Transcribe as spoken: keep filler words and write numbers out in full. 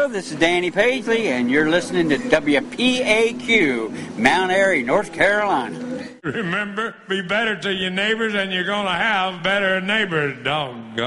Hello, this is Danny Paisley, and you're listening to W P A Q, Mount Airy, North Carolina. Remember, be better to your neighbors, and you're going to have better neighbors, doggone.